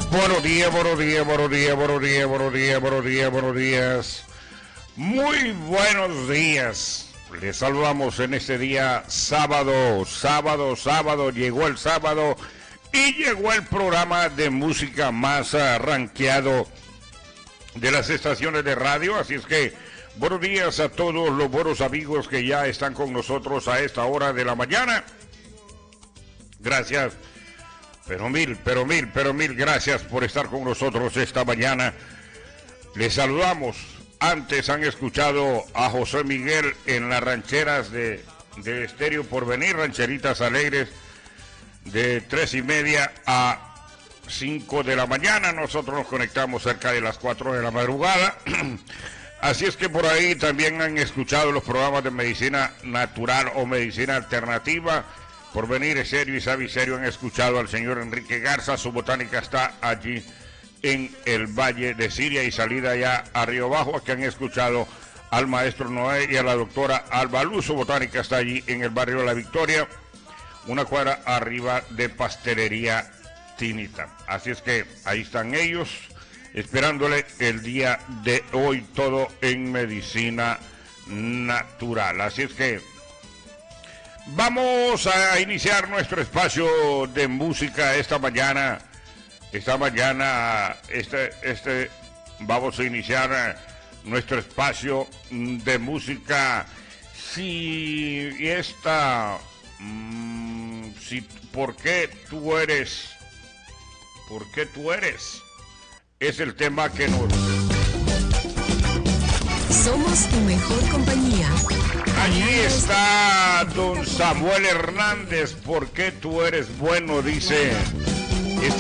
Buenos días, buenos días, buenos días, buenos días, buenos días, buenos días, buenos días. Muy buenos días. Les saludamos en este día sábado, llegó el sábado y llegó el programa de música más rankeado de las estaciones de radio. Así es que buenos días a todos los buenos amigos que ya están con nosotros a esta hora de la mañana. Gracias. Pero mil gracias por estar con nosotros esta mañana. Les saludamos. Antes han escuchado a José Miguel en las rancheras de Estéreo Porvenir, rancheritas alegres, de 3:30 a 5 de la mañana. Nosotros nos conectamos cerca de las 4 de la madrugada. Así es que por ahí también han escuchado los programas de medicina natural o medicina alternativa. Porvenir Serio y Sabiserio han escuchado al señor Enrique Garza. Su botánica está allí en el Valle de Siria y salida ya a Río Bajo. Aquí han escuchado al maestro Noé y a la doctora Alba Luz. Su botánica está allí en el barrio La Victoria, una cuadra arriba de Pastelería Tinita. Así es que ahí están ellos esperándole el día de hoy, todo en medicina natural. Así es que vamos a iniciar nuestro espacio de música esta mañana. Vamos a iniciar nuestro espacio de música. ¿Por qué tú eres? Es el tema que nos... Somos tu mejor compañía. Allí está don Samuel Hernández. ¿Por qué tú eres bueno? Dice...